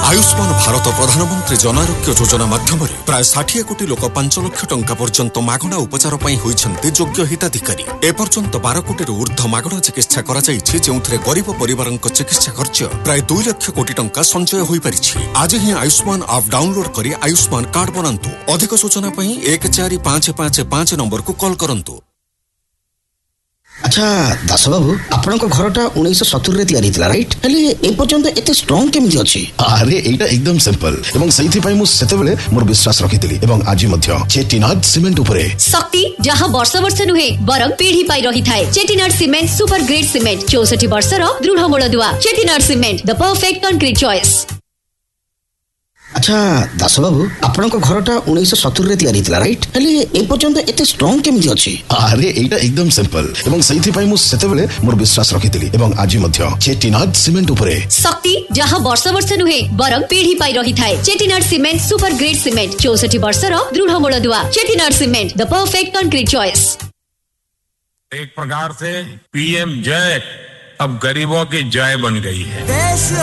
आयुष्मान भारत प्रधानमंत्री जन आरोग्य योजना माध्यम प्राय 60 कोटी लोक 5 लाख टंका पर्यंत मागणा उपचार होइछन्ते योग्य हिताधिकारी। एपर्यंत 12 कोटी ऊर्ध्व मागणा चिकित्सा करा जायछि, जेउथरे गरीब परिवारक चिकित्सा खर्च प्राय 2 लाख कोटी टंका संचय होई परिछि। आज ही आयुष्मान ऐप डाउनलोड करी आयुष्मान कार्ड बनांतु। अधिक सूचना पई 14555 नंबर को कॉल करंतु। अच्छा दास बाबू, आपनक घरटा 1970 रे तयारी थिला राइट? हेले ए पर्यंत एते स्ट्रांग केमि अछि? अरे एटा एकदम सिंपल एवं सही पई मु सेतेबेले मोर विश्वास रखितली एवं आज मध्य चेटिनाड सीमेंट उपरे शक्ति जहां वर्ष वर्ष नुहे बरं पीढ़ी पाई रही थाए। Chettinad cement super grade cement 64 वर्षर दृढ़ मूलदुआ। Chettinad cement the perfect concrete choice. अच्छा दास बाबू, आपनक घरटा 1970 रे तयारी थिला राइट? हेले ए पर्यंत एते स्ट्रांग केमि अछि? अरे एटा एकदम सिंपल एवं सही पई मु सेतेबेले मोर विश्वास रखितली एवं आज मध्य चेटिनाड सीमेंट उपरे शक्ति जहां वर्ष वर्ष नुहे बरं पीढ़ी पाई रही थाए। Chettinad cement super grade cement 64 वर्षर दृढ़ मूलदुआ। Chettinad cement the perfect concrete choice. एक प्रकार से पीएम जय अब गरीबों की जय बन गई है।